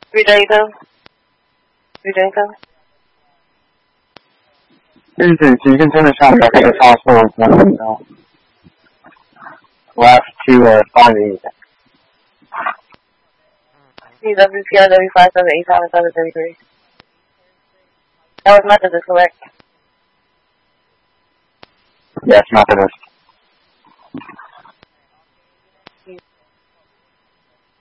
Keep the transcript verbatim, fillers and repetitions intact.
Rideto. Rideto. 日子其实真的上来这个操作，然后 left to uh, five eight. C W P I W five seven eight seven seven thirty three. That was Methodist, correct? Yes, Methodist.